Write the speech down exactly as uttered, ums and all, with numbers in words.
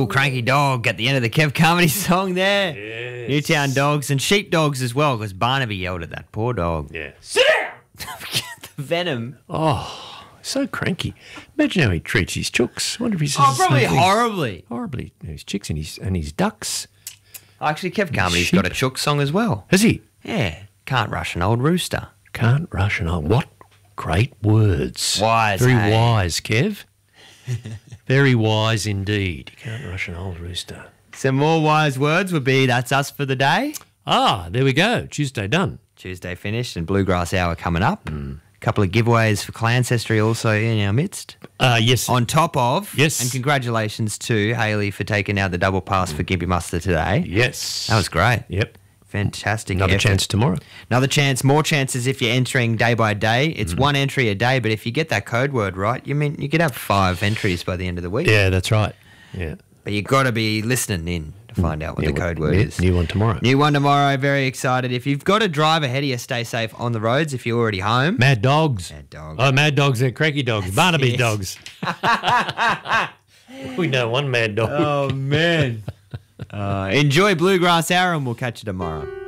Little cranky dog at the end of the Kev Comedy song there. Yes. Newtown dogs and sheepdogs as well, because Barnaby yelled at that poor dog. Yeah. Sit down! The venom. Oh, so cranky. Imagine how he treats his chooks. I wonder if he says Oh, the probably same thing. horribly. Horribly. His chicks and his, and his ducks. Actually, Kev Comedy's sheep. got a chook song as well. Has he? Yeah. Can't rush an old rooster. Can't rush an old... What great words. Wise, Very hey? wise, Kev. Very wise indeed. Can't rush an old rooster. Some more wise words would be that's us for the day. Ah, there we go. Tuesday done. Tuesday finished and Bluegrass Hour coming up. A couple of giveaways for Clancestry also in our midst. Uh, yes. On top of, Yes. and congratulations to Hayley for taking out the double pass for Gimpy Muster today. Yes. That was great. Yep. Fantastic. Another effort. chance tomorrow. Another chance, more chances if you're entering day by day. It's one entry a day, but if you get that code word right, you mean you could have five entries by the end of the week. Yeah, that's right. Yeah. But you've got to be listening in to find out what Yeah, the code word yeah, is. New one tomorrow. New one tomorrow. Very excited. If you've got a drive ahead of you, stay safe on the roads. If you're already home. Mad dogs. Mad dogs. Oh, mad dogs. They're cracky dogs. Barnaby Yes. dogs. We know one mad dog. Oh, man. uh, enjoy Bluegrass Hour and we'll catch you tomorrow.